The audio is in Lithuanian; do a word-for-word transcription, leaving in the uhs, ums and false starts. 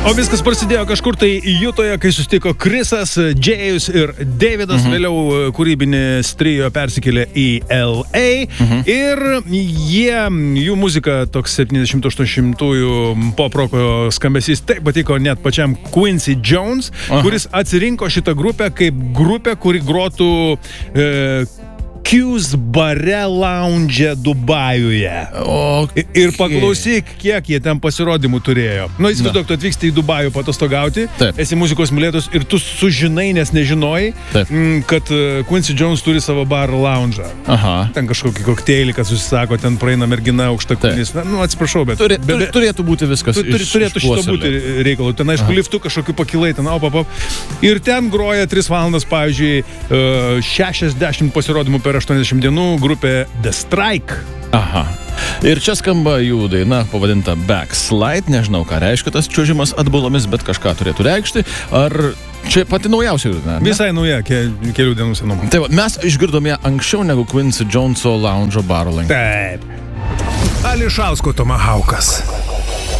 O viskas prasidėjo kažkur tai Jutoje, kai susitiko Krisas, Džėjus ir Davidas, mhm. vėliau kūrybinis trio persikėlė į L A mhm. ir jie, jų muzika toks septyniasdešimt aštuoniasdešimtųjų pop-roko skambesys taip patiko net pačiam Quincy Jones, Aha. kuris atsirinko šitą grupę kaip grupę, kuri grotų e, Q's bare lounge Dubajuje. O, ir paklausyk, kiek jie ten pasirodymų turėjo. Nu, įsivaizduok, tu atvyksti į Dubajų patostogauti, Taip. esi muzikos mylėtos ir tu sužinai, nes nežinojai, Taip. kad Quincy Jones turi savo bar lounge. Aha. Ten kažkokį kokteilį, kad susisako, ten praeina mergina aukštakūnis. Nu, atsiprašau, bet... Turi, be, be, turėtų būti viskas tu, turi, iš, Turėtų šito būti reikalo. Ten, aišku, Aha. liftu kažkokiu pakilai, ten op, op, op. Ir ten groja tris valandas, pavyzdžiui, šešiasdešimt pasirodymų per aštuoniasdešimt dienų grupė The Strike. Aha. Ir čia skamba jų daina pavadinta Backslide. Nežinau, ką reiškia tas čiuožimas atbulomis, bet kažką turėtų reikšti. Ar čia pati naujausia jų daina? Visai nauja, ke, kelių dienų senumo. Tai va, mes išgirdome ją anksčiau negu Quincy Joneso Lounge Bar Link. Taip. Ališausko Tomahaukas.